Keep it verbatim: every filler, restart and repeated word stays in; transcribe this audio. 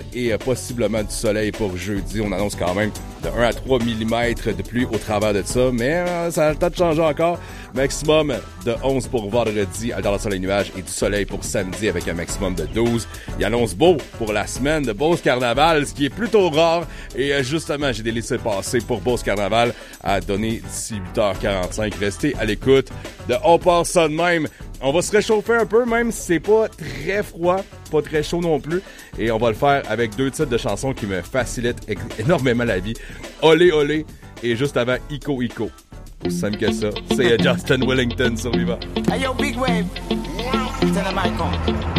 et euh, possiblement du soleil pour jeudi. On annonce quand même de un à trois millimètres de pluie au travers de ça, mais euh, ça a le temps de changer encore. Maximum de onze pour vendredi, alternance soleil nuage, et du soleil pour samedi avec un maximum de douze. Il annonce beau pour la semaine de Beauce Carnaval, ce qui est plutôt rare. Et euh, justement, j'ai des laissés-passer pour Beauce Carnaval à donner d'ici huit heures quarante-cinq. Restez à l'écoute de On part ça de même. On va se réchauffer un peu, même si c'est pas très froid, pas très chaud non plus. Et on va le faire avec deux titres de chansons qui me facilitent énormément la vie. Olé Olé et juste avant Ico Ico. Aussi simple que ça. C'est Justin Wellington sur Viva. Hey yo, Big Wave. Tell them I come.